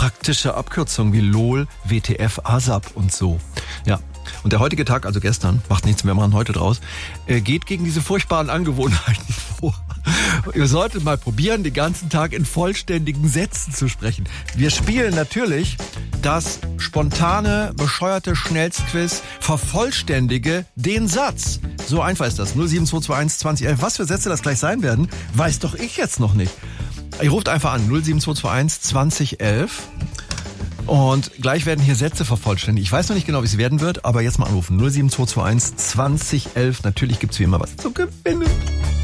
praktische Abkürzungen wie LOL, WTF, ASAP und so. Ja. Und der heutige Tag, also gestern, macht nichts, wir machen heute draus, geht gegen diese furchtbaren Angewohnheiten vor. Ihr solltet mal probieren, den ganzen Tag in vollständigen Sätzen zu sprechen. Wir spielen natürlich das spontane, bescheuerte Schnellstquiz Vervollständige den Satz. So einfach ist das. 07221 2011. Was für Sätze das gleich sein werden, weiß doch ich jetzt noch nicht. Ihr ruft einfach an 07221 2011. Und gleich werden hier Sätze vervollständigt. Ich weiß noch nicht genau, wie es werden wird, aber jetzt mal anrufen. 07221 2011. Natürlich gibt's wie immer was zu gewinnen.